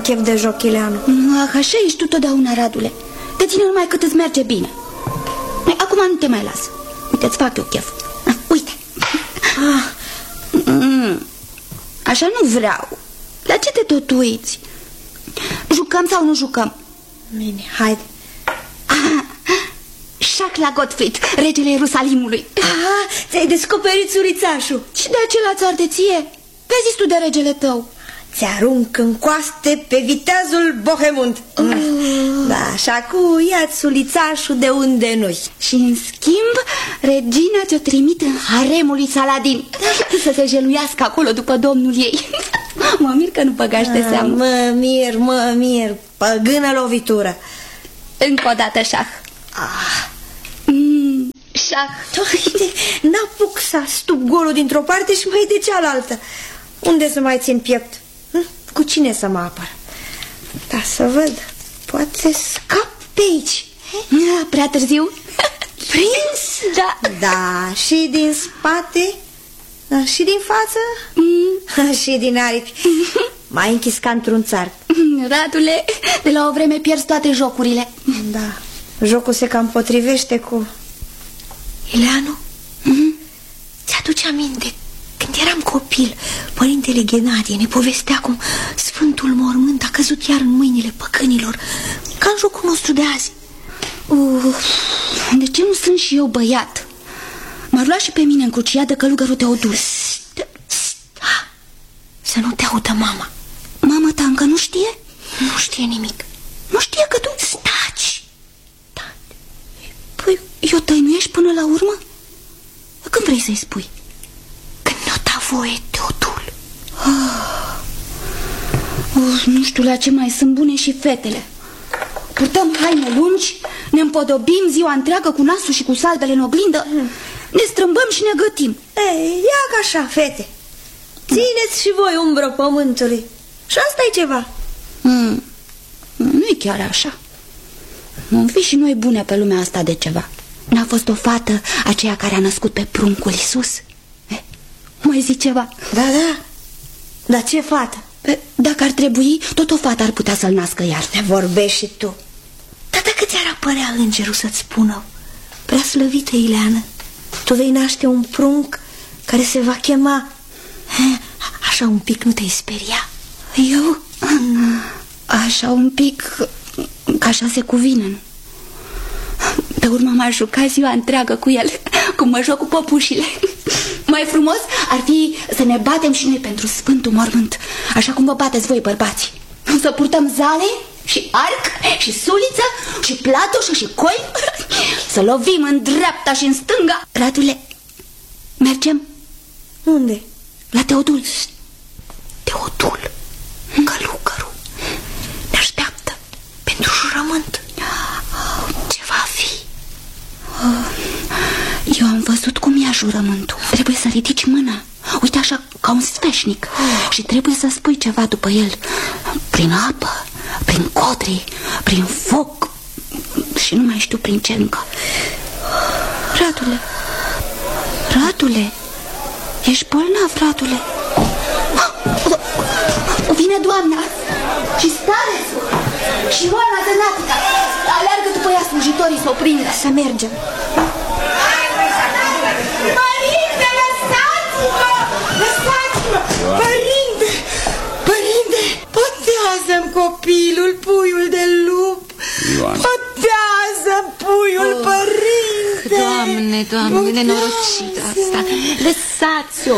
am chef de joc, Ileanu. Așa ești tu totdeauna, Radule. Te ține numai cât îți merge bine. Acum nu te mai las. Uite, îți fac eu chef. Uite. Așa nu vreau. La ce te tot uiți? Jucăm sau nu jucăm? Bine, haide. Șac la Gottfried, regele Ierusalimului. Ți-ai descoperit surițașul. Și de acela ți arde ție? Pe zis tu de regele tău. Ți-arunc în coaste pe viteazul Bohemund. Da, și acum ia-ți sulițașul de unde nu-i. Și în schimb, regina ți-o trimite în haremul lui Saladin, să se jeluiască acolo după domnul ei. Mă mir că nu băgași de seamă. Mă mir, păgână lovitură. Încă o dată șah. Șah. N-apuc să astup golul dintr-o parte și mai de cealaltă. Unde să mai țin piept? Cu cine să mă apăr? Da, să văd. Poate scap pe aici. Prea târziu. Prins? Da. Da, și din spate, și din față, și din aripi. M-ai închis ca într-un țar. Radule, de la o vreme pierzi toate jocurile. Da, jocul se cam potrivește cu... Ileanu, ți-aduce aminte? Când eram copil, părintele Ghenadie ne povestea cum Sfântul Mormânt a căzut iar în mâinile păcânilor, ca în jocul nostru de azi. De ce nu sunt și eu băiat? M-ar lua și pe mine în cruciadă călugărul Teodul. Să nu te audă mama. Mama ta încă nu știe? Nu știe nimic. Nu știe că tu... Staci! Da. Păi, eu tăinuiești până la urmă? Când vrei să-i spui? Când nu da voie, Teodul. Nu știu la ce mai sunt bune și fetele. Purtăm haine lungi, ne împodobim ziua întreagă cu nasul și cu salbele în oglindă, ne strâmbăm și ne gătim. Ia ca așa, fete. Țineți și voi umbră pământului. Și asta e ceva. Nu-i chiar așa. Vom fi și noi bune pe lumea asta de ceva. N-a fost o fată aceea care a născut pe pruncul Iisus? Mai zic ceva? Da. Dar ce fată? Dacă ar trebui, tot o fată ar putea să-l nască iar. Ne vorbești și tu. Dar dacă ți-ar apărea îngerul să-ți spună: prea slăvită Ileană, tu vei naște un prunc care se va chema... Așa un pic, nu te-ai speria? Eu? Așa un pic, că așa se cuvine, nu? Pe urmă m-aș juca ziua întreagă cu el, cum mă joc cu păpușile. Mai frumos ar fi să ne batem și noi pentru Sfântul Mormânt, așa cum vă bateți voi, bărbați. Să purtăm zale și arc și suliță și platoșă și coi, să lovim în dreapta și în stânga. Radule, mergem? Unde? La Teodul. Teodul, călugărul, ne așteaptă pentru jurământ. Ce va fi? Eu am văzut cum ia jurământul. Trebuie să ridici mâna, uite așa, ca un sfeșnic, și trebuie să spui ceva după el. Prin apă, prin codri, prin foc și nu mai știu prin ce încă. Radule, ești bolnav, Radule. Vine doamna și starețul și Ioana Zănatica. Aleargă după ea slujitorii să o prindă. Să mergem. Părinte, lăsați-mă! Lăsați-mă! Părinte, potează-mi copilul, puiul de lup. Potează-mi puiul, părinte. Doamne, nenorocit asta. Lăsați-o.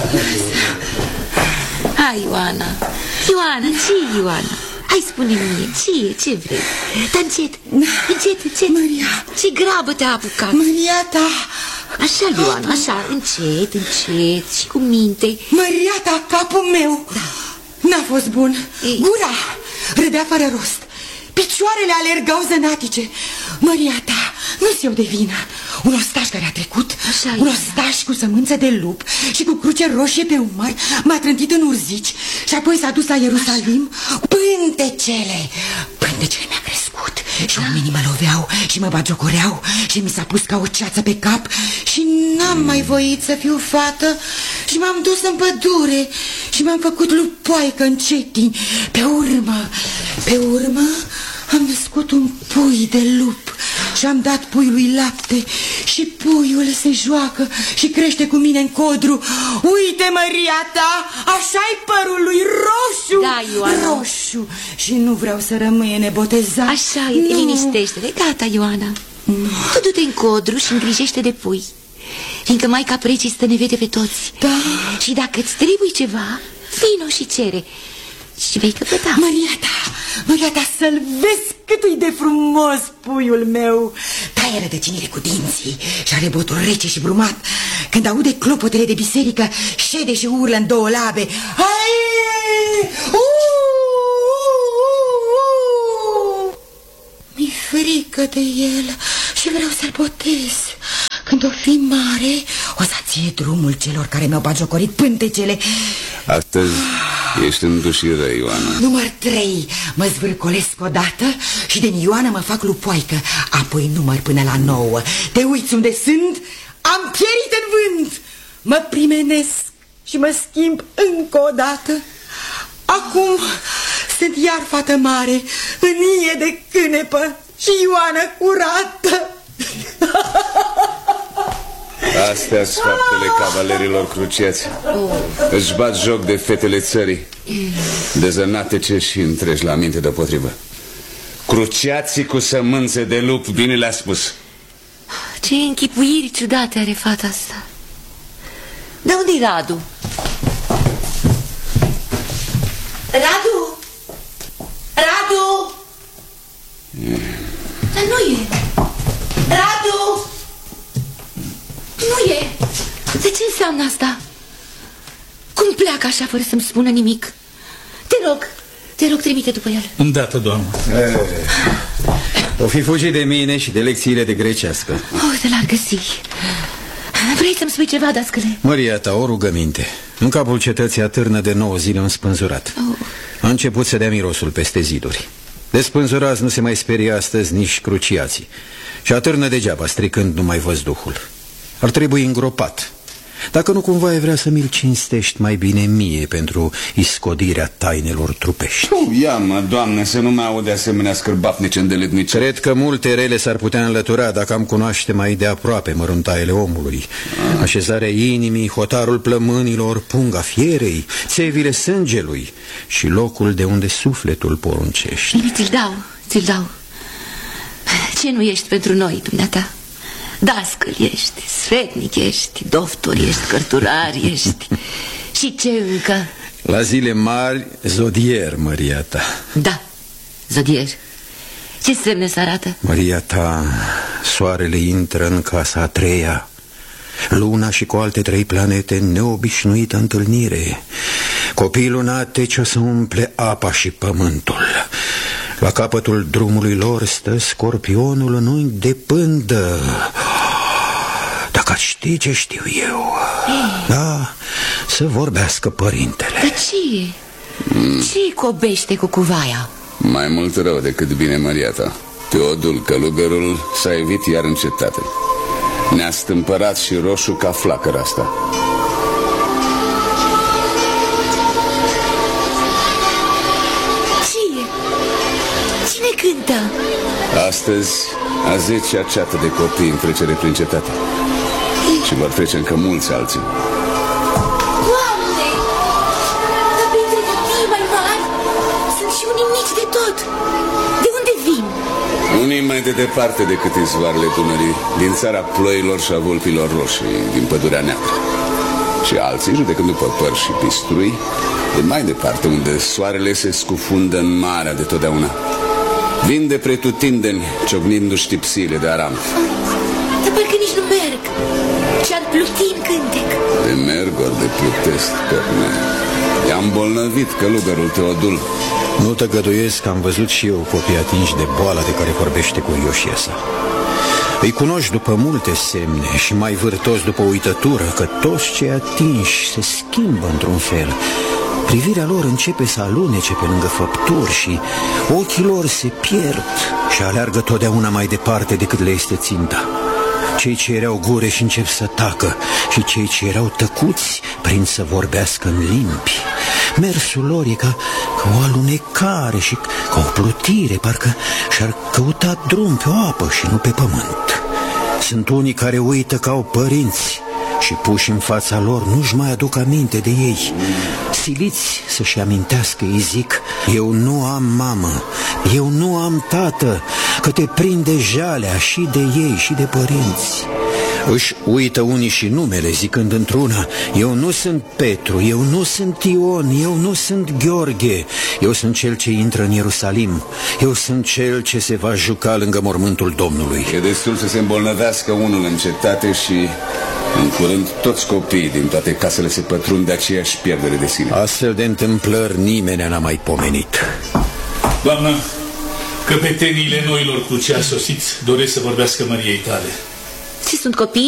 Hai, Ioana, ce-i Ioana? Hai, spune-mi mie, ce vrei? Dar încet. Maria. Ce grabă te-a apucat? Maria ta. Așa, Ioana, așa, încet și cu minte. Maria ta, capul meu. Da. N-a fost bun. Gura râdea fără rost. Picioarele alergau zănatice. Maria ta, nu-s eu de vină. Un ostaș care a trecut, un ostaș cu sămânță de lup și cu cruce roșie pe umăr m-a trântit în urzici și apoi s-a dus la Ierusalim. Pântecele mi-a crescut și oamenii mă loveau și mă bagiocoreau și mi s-a pus ca o ceață pe cap și n-am mai voit să fiu fată și m-am dus în pădure și m-am făcut lupoaică încetini. Pe urmă am născut un pui de lup și am dat puiului lapte și puiul se joacă și crește cu mine în codru. Uite, Maria ta, așa-i părul lui, roșu. Da, Ioana. Roșu. Și nu vreau să rămâie nebotezat. Așa e, liniștește-te. Gata, Ioana. Tu du-te în codru și îngrijește de pui, fiindcă Maica Precistă ne vede pe toți. Da. Și dacă îți trebuie ceva, vino și cere și vei căpăta. Maria ta, să-l vezi cât-i de frumos puiul meu. Taie rădăcinile cu dinții și are botul rece și brumat. Când aude clopotele de biserică, șede și urlă în două labe. Mi-e frică de el și vreau să-l botez. Când o fi mare, o să ție drumul celor care mi-au bagiocorit pântecele. Astăzi ești îndușită, Ioana. Număr 3, mă zvârcolesc odată și din Ioana mă fac lupoaică. Apoi număr până la 9. Te uiți unde sunt? Am pierit în vânt. Mă primenesc și mă schimb încă o dată. Acum sunt iar fată mare, în ie de cânepă și Ioana curată. Astea-s faptele cavalerilor cruciați. Își bat joc de fetele țării, dezănatece și întregi la minte deopotrivă. Cruciații cu sămânțe de lup, bine le-a spus. Ce închipuiri ciudate are fata asta. De unde-i Radu? Radu? Radu? Dar nu e. Radu? Nu e. De ce înseamnă asta? Cum pleacă așa fără să-mi spună nimic? Te rog, trimite după el. Îndată, doamnă. O fi fugit de mine și de lecțiile de grecească. De l-ar găsi. Vrei să-mi spui ceva, dascăle? Maria ta, o rugăminte. În capul cetății atârnă de 9 zile un spânzurat. A început să dea mirosul peste ziduri. De spânzurați nu se mai sperie astăzi nici cruciații. Și atârnă degeaba, stricând numai văzduhul. Ar trebui îngropat. Dacă nu cumva ai vrea să mi-l cinstești mai bine mie pentru iscodirea tainelor trupești. Ia-mă, Doamne, să nu mă aude asemenea scârbapnice îndeletnice. Cred că multe rele s-ar putea înlătura dacă am cunoaște mai de aproape măruntaiele omului. Așezarea inimii, hotarul plămânilor, punga fierei, țevile sângelui și locul de unde sufletul poruncești. Bine, ți-l dau. Ce nu ești pentru noi, dumneata? Dascăl ești, sfetnic ești, doctor ești, cărturar ești. Și ce încă? La zile mari, zodier, Maria ta. Da, zodier. Ce semne se arată? Maria ta, soarele intră în casa a treia, luna și cu alte 3 planete neobișnuită întâlnire. Copii lunatici o să umple apa și pământul. La capătul drumului lor stă scorpionul în unghi de pândă. Dacă ați ști ce știu eu. Da, să vorbească părintele. Dar ce e? Ce cobește cu cuvaia? Mai mult rău decât bine, Maria ta. Teodul, călugărul, s-a evit iar în cetate. Ne-a stâmpărat și roșu ca flacăra asta. Cântă. Astăzi a 10-a ceată de copii în trecere prin cetate. Și vor trece încă mulți alții. Doamne! Dar printre copiii mai mari sunt și unii mici de tot. De unde vin? Unii mai de departe decât izvoarele Dunării, din țara ploilor și a vulpilor roșii, din pădurea neagră. Și alții, judecând după păr și pistrui, de mai departe, unde soarele se scufundă în marea de totdeauna. Vin de pretutindeni, ciocnindu-și tipsile de aram. Dar parcă nici nu merg. Și-ar pluti în cântec. De merg ori de plutesc, tocmai. I-a îmbolnăvit călugărul Teodul. Nu tăgăduiesc că am văzut și eu copii atinși de boala de care vorbește cu Ioșiesa. Îi cunoști după multe semne și mai vârtos după uitătură că toți cei atinși se schimbă într-un fel. Privirea lor începe să alunece pe lângă făpturi și ochii lor se pierd și aleargă totdeauna mai departe decât le este ținta. Cei ce erau gure și încep să tacă, și cei ce erau tăcuți prind să vorbească în limbi. Mersul lor e ca o alunecare și ca o plutire, parcă și-ar căuta drum pe o apă și nu pe pământ. Sunt unii care uită că au părinți și puși în fața lor nu-și mai aduc aminte de ei. Siliți să-și amintească, îi zic: eu nu am mamă, eu nu am tată, că te prinde jalea și de ei și de părinți. Își uită unii și numele, zicând într-una: eu nu sunt Petru, eu nu sunt Ion, eu nu sunt Gheorghe, eu sunt cel ce intră în Ierusalim, eu sunt cel ce se va juca lângă mormântul Domnului. E destul să se îmbolnăvească unul în cetate și în curând toți copiii din toate casele se pătrund de aceeași pierdere de sine. Astfel de întâmplări nimeni n-a mai pomenit. Doamnă, căpeteniile noilor cruce asosiți doresc să vorbească Măriei tale. Ce sunt copii?